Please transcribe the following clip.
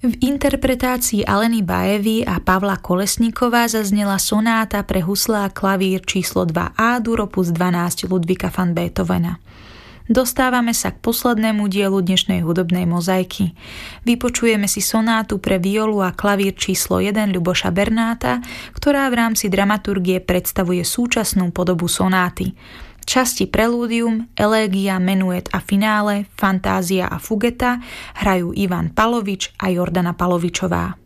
V interpretácii Aleny Bajevy a Pavla Kolesníková zaznela sonáta pre huslá a klavír číslo 2 A-dur opus 12 Ludvíka van Beethovena. Dostávame sa k poslednému dielu dnešnej hudobnej mozaiky. Vypočujeme si sonátu pre violu a klavír číslo 1 Ľuboša Bernáta, ktorá v rámci dramaturgie predstavuje súčasnú podobu sonáty. Časti prelúdium, elégia, menuet a finále, fantázia a fugeta hrajú Ivan Palovič a Jordana Palovičová.